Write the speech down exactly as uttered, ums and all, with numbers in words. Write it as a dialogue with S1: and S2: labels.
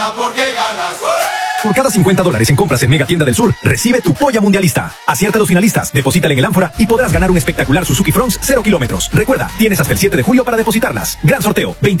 S1: Porque ganas.
S2: Por cada cincuenta dólares en compras en Mega Tienda del Sur, recibe tu polla mundialista. Acierta a los finalistas, deposítale en el ánfora y podrás ganar un espectacular Suzuki Fronts cero kilómetros. Recuerda, tienes hasta el siete de julio para depositarlas. Gran sorteo, veinte